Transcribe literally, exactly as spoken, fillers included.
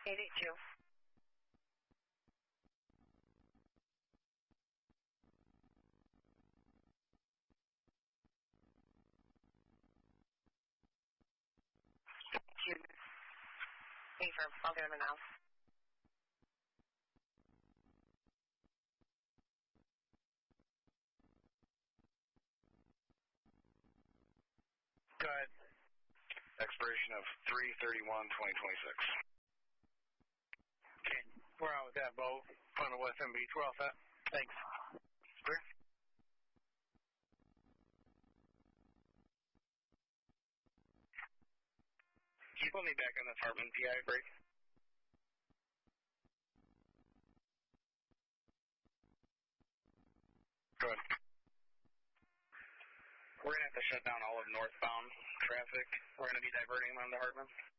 eighty-two. Confirm. I'll get him now. Go ahead. Expiration of three thirty-one twenty twenty-six. Okay. We're out with that, Bo. Fun to West M Beach. We're all set. Thanks. Clear. Can you put me back in the apartment, P I break? Go ahead. We're going to have to shut down all of northbound traffic. We're going to be diverting them on to Hartman.